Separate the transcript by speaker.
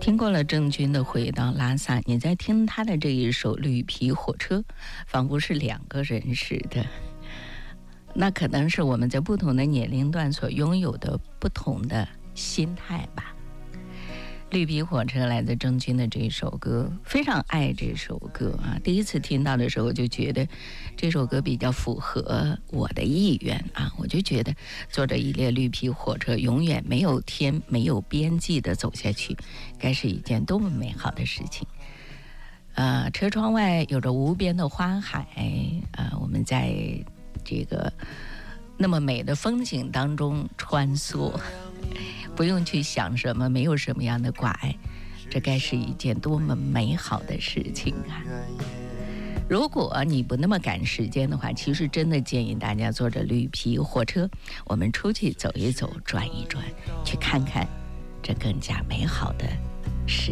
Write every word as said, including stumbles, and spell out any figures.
Speaker 1: 听过了郑钧的《回到拉萨》，你在听他的这一首《绿皮火车》，仿佛是两个人似的。那可能是我们在不同的年龄段所拥有的不同的心态吧。绿皮火车来自郑钧的这一首歌，非常爱这首歌啊！第一次听到的时候，就觉得这首歌比较符合我的意愿啊！我就觉得坐着一列绿皮火车，永远没有天、没有边际的走下去，该是一件多么美好的事情。呃，车窗外有着无边的花海，呃，我们在这个那么美的风景当中穿梭。不用去想什么，没有什么样的挂碍，这该是一件多么美好的事情啊！如果你不那么赶时间的话，其实真的建议大家坐着绿皮火车，我们出去走一走，转一转，去看看这更加美好的